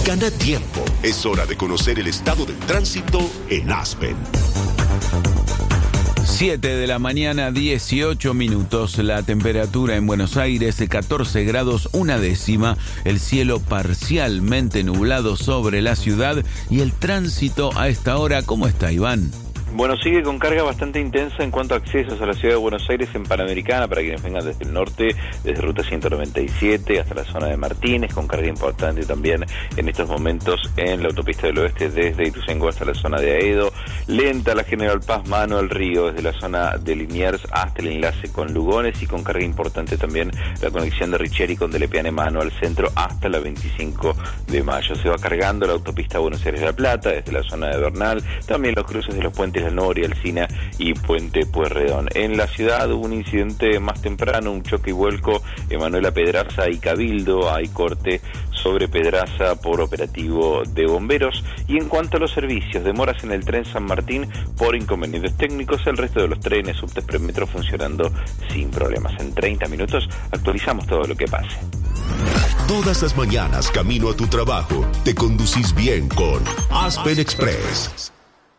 Gana tiempo. Es hora de conocer el estado del tránsito en Aspen. 7 de la mañana, 18 minutos. La temperatura en Buenos Aires, 14 grados, 1/10. El cielo parcialmente nublado sobre la ciudad. Y el tránsito a esta hora, ¿cómo está, Iván? Bueno, sigue con carga bastante intensa en cuanto a accesos a la ciudad de Buenos Aires en Panamericana, para quienes vengan desde el norte, desde Ruta 197 hasta la zona de Martínez, con carga importante también en estos momentos en la autopista del oeste desde Ituzaingó hasta la zona de Aedo. Lenta la General Paz, Mano al Río, desde la zona de Liniers hasta el enlace con Lugones, y con carga importante también la conexión de Richeri con Delepiane Mano al centro hasta la 25 de mayo. Se va cargando la autopista Buenos Aires de La Plata desde la zona de Bernal, también los cruces de los puentes La Noria, Alsina y Puente Pueyrredón. En la ciudad hubo un incidente más temprano, un choque y vuelco en Manuela Pedraza y Cabildo. Hay corte sobre Pedraza por operativo de bomberos. Y en cuanto a los servicios, demoras en el tren San Martín por inconvenientes técnicos. El resto de los trenes, subtes, premetro funcionando sin problemas. En 30 minutos actualizamos todo lo que pase. Todas las mañanas, camino a tu trabajo, te conducís bien con Aspen Express.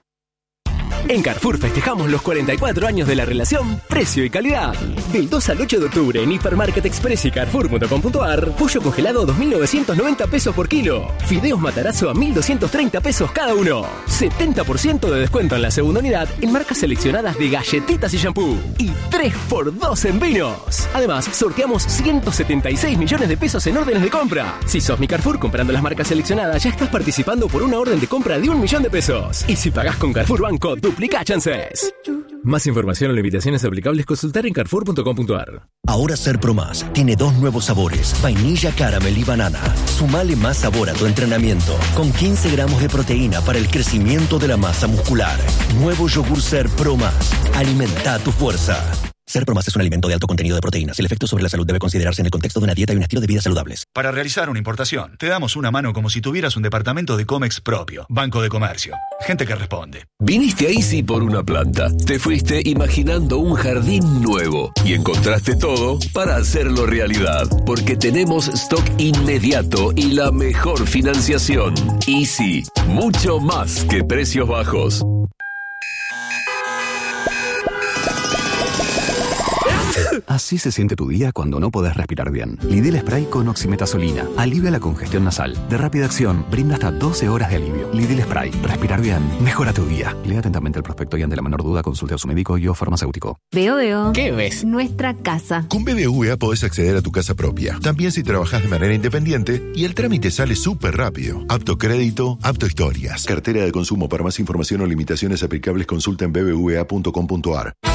En Carrefour festejamos los 44 años de la relación precio y calidad. Del 2 al 8 de octubre en Hipermarket Express y Carrefour.com.ar, pollo congelado 2.990 pesos por kilo. Fideos Matarazzo a 1.230 pesos cada uno. 70% de descuento en la segunda unidad en marcas seleccionadas de galletitas y shampoo. Y 3x2 en vinos. Además, sorteamos 176 millones de pesos en órdenes de compra. Si sos mi Carrefour comprando las marcas seleccionadas, ya estás participando por una orden de compra de 1 millón de pesos. Y si pagás con Carrefour Banco, duplica chances. Más información o limitaciones aplicables, consultar en Carrefour.com.ar. Ahora Ser Pro Más tiene 2 nuevos sabores, vainilla, caramel y banana. Sumale más sabor a tu entrenamiento, con 15 gramos de proteína para el crecimiento de la masa muscular. Nuevo yogur Ser Pro Más. Alimenta tu fuerza. Ser Pro Más es un alimento de alto contenido de proteínas. El efecto sobre la salud debe considerarse en el contexto de una dieta y un estilo de vida saludables. Para realizar una importación, te damos una mano como si tuvieras un departamento de Comex propio. Banco de Comercio. Gente que responde. Viniste a Easy por una planta. Te fuiste imaginando un jardín nuevo y encontraste todo para hacerlo realidad. Porque tenemos stock inmediato y la mejor financiación. Easy. Mucho más que precios bajos. Así se siente tu día cuando no podés respirar bien. Lidl Spray con oximetazolina. Alivia la congestión nasal. De rápida acción, brinda hasta 12 horas de alivio. Lidl Spray. Respirar bien. Mejora tu día. Lea atentamente el prospecto y ante la menor duda consulte a su médico y o farmacéutico. Veo. ¿Qué ves? Nuestra casa. Con BBVA podés acceder a tu casa propia. También si trabajás de manera independiente y el trámite sale súper rápido. Apto crédito, apto historias. Cartera de consumo. Para más información o limitaciones aplicables consulta en bbva.com.ar.